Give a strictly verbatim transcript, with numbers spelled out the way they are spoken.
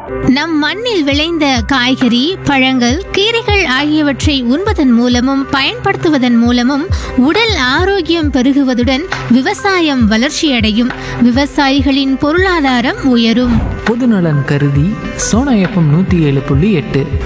நம் மண்ணில் விளைந்த காய்கறி, பழங்கள், கீரைகள் ஆகியவற்றை உண்பதன் மூலமும் பயன்படுத்துவதன் மூலமும் உடல் ஆரோக்கியம் பெருகுவதுடன் விவசாயம் வளர்ச்சியடையும். விவசாயிகளின் பொருளாதாரம் உயரும். பொதுநலன் கருதி சோனா எஃப்எம் நூற்றி ஏழு புள்ளி எட்டு